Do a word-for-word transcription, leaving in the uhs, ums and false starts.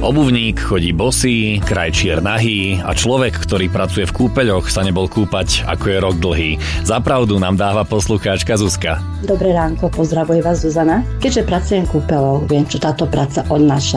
Obuvník chodí bosý, krajčier nahý a človek, ktorý pracuje v kúpeľoch, sa nebol kúpať, ako je rok dlhý. Za pravdu nám dáva poslucháčka Zuzka. Dobré ránko, pozdravuje vás Zuzana. Keďže pracujem v kúpeľoch, viem, čo táto práca odnáša.